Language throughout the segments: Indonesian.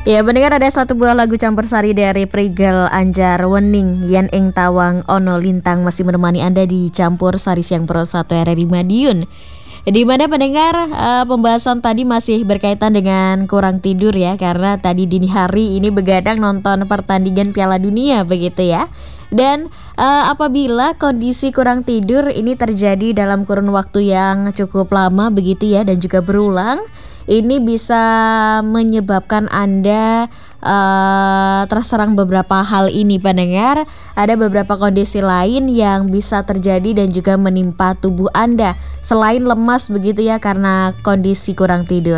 Ya, pendengar, ada satu buah lagu campur sari dari Prigel Anjar Wening Yen Ing Tawang Ono Lintang masih menemani Anda di campur sari siang Pro 1 RRI Madiun. Di mana pendengar, pembahasan tadi masih berkaitan dengan kurang tidur ya, karena tadi dini hari ini begadang nonton pertandingan Piala Dunia begitu ya. Dan apabila kondisi kurang tidur ini terjadi dalam kurun waktu yang cukup lama begitu ya, dan juga berulang, ini bisa menyebabkan Anda terserang beberapa hal ini pendengar. Ada beberapa kondisi lain yang bisa terjadi dan juga menimpa tubuh Anda selain lemas begitu ya karena kondisi kurang tidur.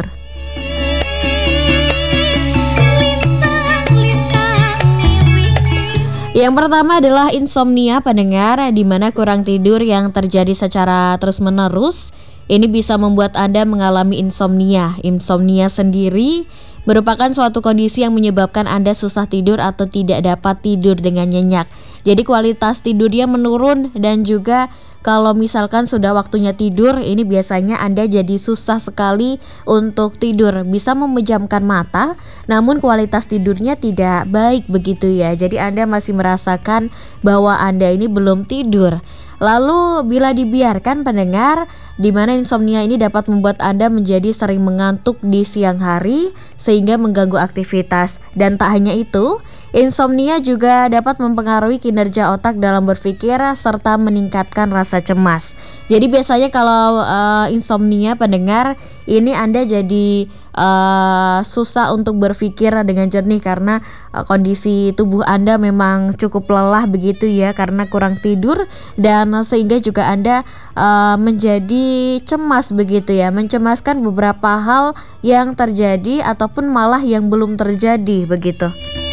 Yang pertama adalah insomnia pendengar, di mana kurang tidur yang terjadi secara terus-menerus ini bisa membuat Anda mengalami insomnia. Insomnia sendiri merupakan suatu kondisi yang menyebabkan Anda susah tidur atau tidak dapat tidur dengan nyenyak. Jadi kualitas tidurnya menurun, dan juga kalau misalkan sudah waktunya tidur, ini biasanya Anda jadi susah sekali untuk tidur. Bisa memejamkan mata, namun kualitas tidurnya tidak baik begitu ya. Jadi Anda masih merasakan bahwa Anda ini belum tidur. Lalu bila dibiarkan pendengar, di mana insomnia ini dapat membuat Anda menjadi sering mengantuk di siang hari sehingga mengganggu aktivitas. Dan tak hanya itu, insomnia juga dapat mempengaruhi kinerja otak dalam berpikir serta meningkatkan rasa cemas. Jadi biasanya kalau insomnia pendengar, ini Anda jadi susah untuk berpikir dengan jernih karena kondisi tubuh Anda memang cukup lelah begitu ya karena kurang tidur, dan sehingga juga Anda menjadi cemas begitu ya, mencemaskan beberapa hal yang terjadi ataupun malah yang belum terjadi begitu.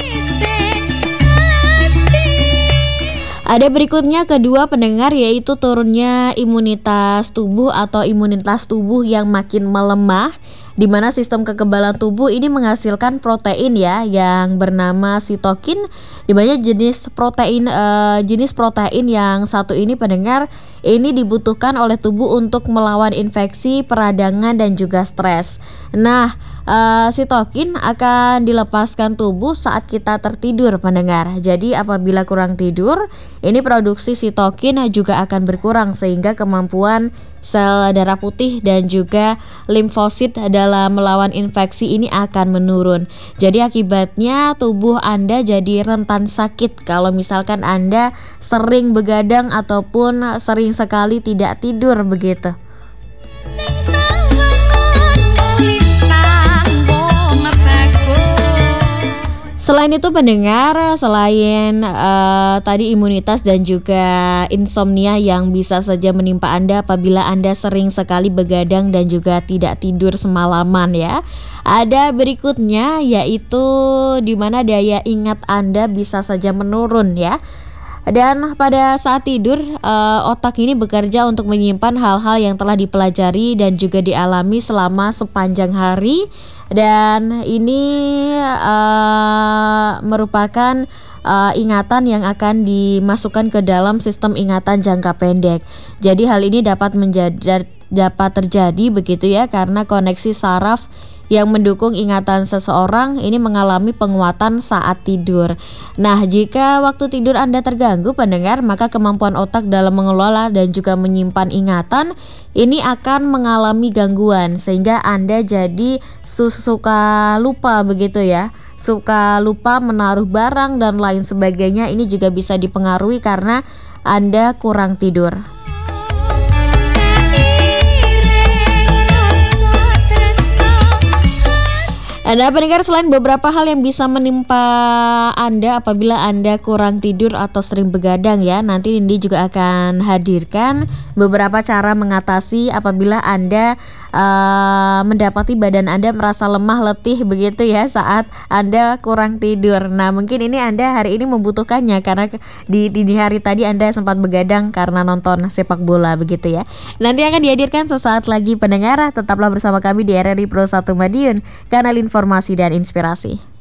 Ada berikutnya kedua pendengar, yaitu turunnya imunitas tubuh atau imunitas tubuh yang makin melemah, di mana sistem kekebalan tubuh ini menghasilkan protein ya yang bernama sitokin. Di mana jenis protein yang satu ini pendengar ini dibutuhkan oleh tubuh untuk melawan infeksi, peradangan dan juga stres. Nah, sitokin akan dilepaskan tubuh saat kita tertidur pendengar. Jadi apabila kurang tidur, ini produksi sitokin juga akan berkurang sehingga kemampuan sel darah putih dan juga limfosit dalam melawan infeksi ini akan menurun. Jadi akibatnya tubuh Anda jadi rentan sakit kalau misalkan Anda sering begadang ataupun sering sekali tidak tidur begitu. Selain itu pendengar, selain tadi imunitas dan juga insomnia yang bisa saja menimpa Anda apabila Anda sering sekali begadang dan juga tidak tidur semalaman ya. Ada berikutnya yaitu di mana daya ingat Anda bisa saja menurun ya. Dan pada saat tidur, otak ini bekerja untuk menyimpan hal-hal yang telah dipelajari dan juga dialami selama sepanjang hari. Dan ini merupakan ingatan yang akan dimasukkan ke dalam sistem ingatan jangka pendek. Jadi hal ini dapat terjadi begitu ya karena koneksi saraf yang mendukung ingatan seseorang ini mengalami penguatan saat tidur. Nah, jika waktu tidur Anda terganggu pendengar, maka kemampuan otak dalam mengelola dan juga menyimpan ingatan ini akan mengalami gangguan sehingga Anda jadi suka lupa begitu ya. Suka lupa menaruh barang dan lain sebagainya. Ini juga bisa dipengaruhi karena Anda kurang tidur. Ada pendengar, selain beberapa hal yang bisa menimpa Anda apabila Anda kurang tidur atau sering begadang ya, nanti Nindi juga akan hadirkan beberapa cara mengatasi apabila Anda mendapati badan Anda merasa lemah letih begitu ya saat Anda kurang tidur. Nah, mungkin ini Anda hari ini membutuhkannya karena di dini hari tadi Anda sempat begadang karena nonton sepak bola begitu ya. Nanti akan dihadirkan sesaat lagi pendengar, tetaplah bersama kami di RRI Pro 1 Madiun, kanal informasi dan inspirasi.